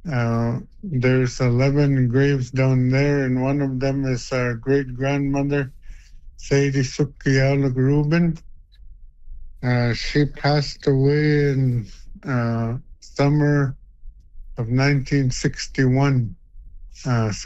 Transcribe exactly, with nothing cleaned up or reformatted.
Uh, there's eleven graves down there, and one of them is our great grandmother, Sadie Sukialog Rubin. Uh, she passed away in uh, summer of nineteen sixty-one. Uh,